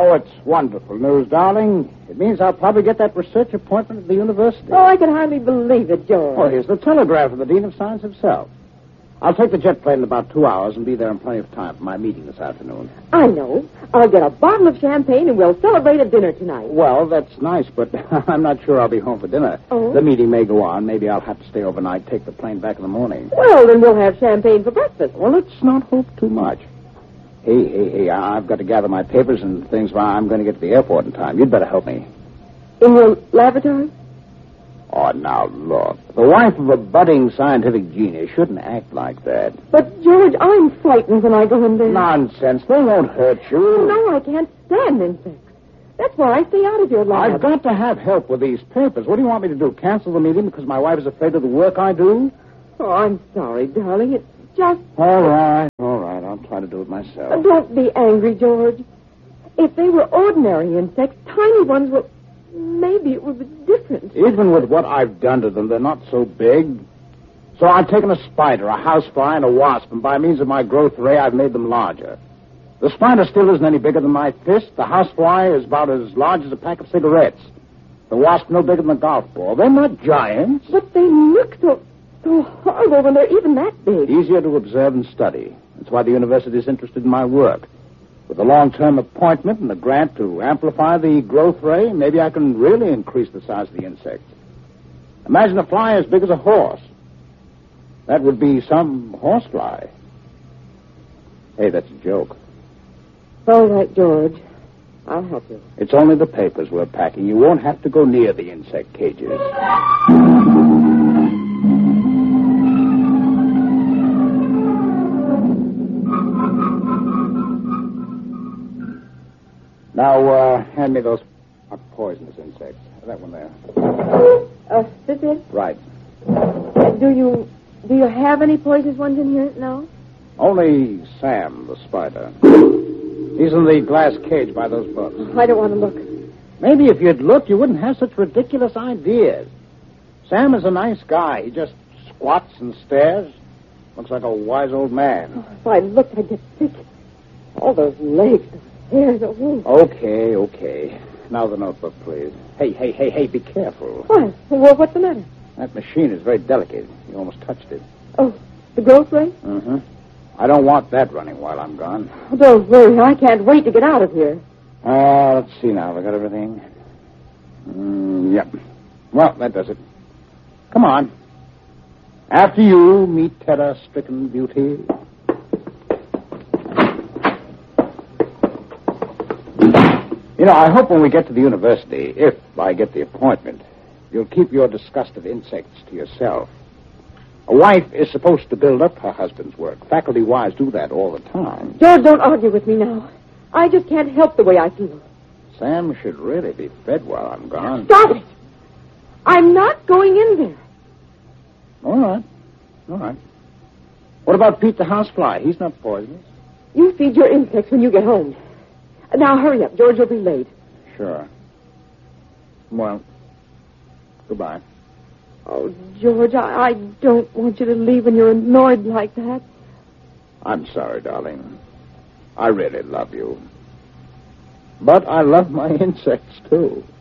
Oh, it's wonderful news, darling. It means I'll probably get that research appointment at the university. Oh, I can hardly believe it, George. Oh, here's the telegram from the Dean of Science himself. I'll take the jet plane in about 2 hours and be there in plenty of time for my meeting this afternoon. I know. I'll get a bottle of champagne and we'll celebrate at dinner tonight. Well, that's nice, but I'm not sure I'll be home for dinner. Oh? The meeting may go on. Maybe I'll have to stay overnight, take the plane back in the morning. Well, then we'll have champagne for breakfast. Well, let's not hope too much. Hey, I've got to gather my papers and things while I'm going to get to the airport in time. You'd better help me. In your laboratory? Oh, now, look. The wife of a budding scientific genius shouldn't act like that. But, George, I'm frightened when I go in there. Nonsense. They won't hurt you. No, I can't stand insects. That's why I stay out of your lab. I've got to have help with these papers. What do you want me to do, cancel the meeting because my wife is afraid of the work I do? Oh, I'm sorry, darling. It's just... All right. I'll try to do it myself. Don't be angry, George. If they were ordinary insects, tiny ones were... Maybe it would be different. Even with what I've done to them, they're not so big. So I've taken a spider, a housefly, and a wasp, and by means of my growth ray, I've made them larger. The spider still isn't any bigger than my fist. The housefly is about as large as a pack of cigarettes. The wasp no bigger than a golf ball. They're not giants. But they look so horrible when they're even that big. Easier to observe and study. That's why the university is interested in my work. With a long-term appointment and a grant to amplify the growth ray, maybe I can really increase the size of the insect. Imagine a fly as big as a horse. That would be some horsefly. Hey, that's a joke. All right, George. I'll help you. It's only the papers we're packing. You won't have to go near the insect cages. Now, hand me those poisonous insects. That one there. This is? Right. Do you have any poisonous ones in here? No? Only Sam, the spider. He's in the glass cage by those books. I don't want to look. Maybe if you'd looked, you wouldn't have such ridiculous ideas. Sam is a nice guy. He just squats and stares. Looks like a wise old man. Oh, if I looked, I'd get sick. All those legs, those hairs, Okay. Now the notebook, please. Hey, be careful. What? Well, what's the matter? That machine is very delicate. You almost touched it. Oh, the growth rate? Mm-hmm. I don't want that running while I'm gone. Oh, don't worry. I can't wait to get out of here. Let's see now. Have I got everything? Yep. Well, that does it. Come on. After you, meet terror-stricken beauty. You know, I hope when we get to the university, if I get the appointment, you'll keep your disgust of insects to yourself. A wife is supposed to build up her husband's work. Faculty wives do that all the time. George, don't argue with me now. I just can't help the way I feel. Sam should really be fed while I'm gone. Stop it! I'm not going in there. All right. What about Pete the housefly? He's not poisonous. You feed your insects when you get home. Now, hurry up. George will be late. Sure. Well, goodbye. Oh, George, I don't want you to leave when you're annoyed like that. I'm sorry, darling. I really love you. But I love my insects, too.